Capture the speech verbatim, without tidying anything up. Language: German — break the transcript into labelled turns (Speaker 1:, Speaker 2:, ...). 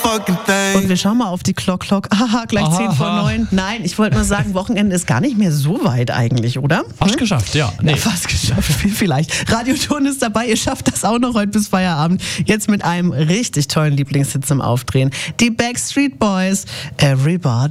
Speaker 1: fucking thing.
Speaker 2: Und wir schauen mal auf die Clock Clock. Haha, gleich
Speaker 3: Aha.
Speaker 2: zehn vor neun. Nein, ich wollte nur sagen, Wochenende ist gar nicht mehr so weit eigentlich, oder?
Speaker 3: Fast geschafft, ja. Nee.
Speaker 2: Ja, fast geschafft, vielleicht. Radioton ist dabei, ihr schafft das auch noch heute bis Feierabend. Jetzt mit einem richtig tollen Lieblingshit zum Aufdrehen. Die Backstreet Boys, Everybody.